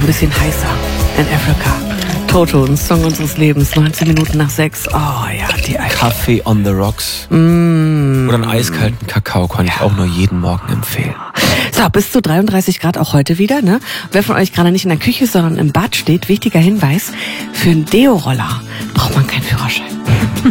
ein bisschen heißer. In Africa. Toto, ein Song unseres Lebens, 19 Minuten nach 6. Oh ja, die Kaffee on the Rocks. Oder einen eiskalten Kakao kann ich auch nur jeden Morgen empfehlen. So, bis zu 33 Grad auch heute wieder, ne? Wer von euch gerade nicht in der Küche, sondern im Bad steht, wichtiger Hinweis, für einen Deo-Roller braucht man keinen Führerschein.